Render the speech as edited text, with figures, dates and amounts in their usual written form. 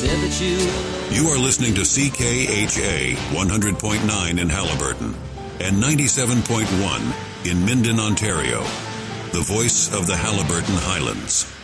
said that You are listening to CKHA 100.9 in Haliburton and 97.1 in Minden, Ontario. The voice of the Haliburton Highlands.